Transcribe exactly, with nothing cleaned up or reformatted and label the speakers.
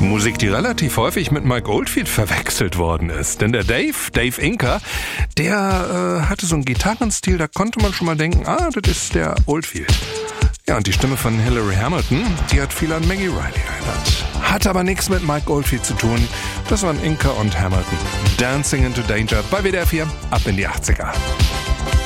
Speaker 1: Musik, die relativ häufig mit Mike Oldfield verwechselt worden ist. Denn der Dave, Dave Inker, der äh, hatte so einen Gitarrenstil, da konnte man schon mal denken, ah, das ist der Oldfield. Ja, und die Stimme von Hilary Hamilton, die hat viel an Maggie Riley erinnert. Hat aber nichts mit Mike Oldfield zu tun. Das waren Inker und Hamilton. Dancing into Danger bei W D R vier, ab in die achtziger.